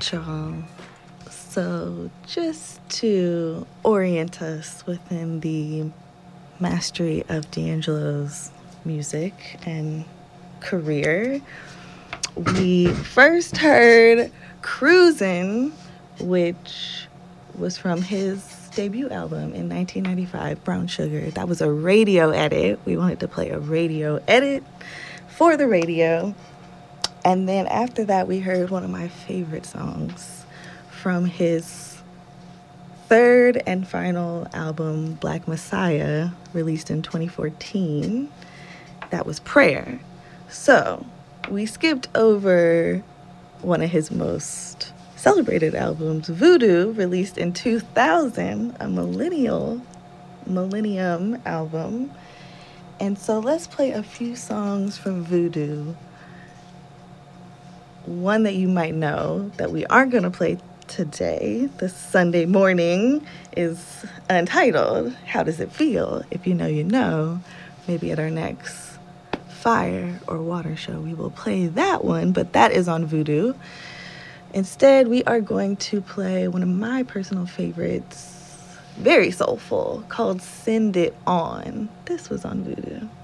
right, y'all. So, just to orient us within the mastery of D'Angelo's music and career, we first heard Cruisin', which was from his debut album in 1995, Brown Sugar. That was a radio edit. We wanted to play a radio edit for the radio. And then after that, we heard one of my favorite songs from his third and final album, Black Messiah, released in 2014. That was Prayer. So we skipped over one of his most celebrated albums, Voodoo, released in 2000, a millennium album. And so let's play a few songs from Voodoo. One that you might know that we aren't going to play today, this Sunday morning, is Untitled, How Does It Feel? If you know, you know. Maybe at our next Fire or Water show, we will play that one, but that is on Voodoo. Instead, we are going to play one of my personal favorites, very soulful, called Send It On. This was on Voodoo.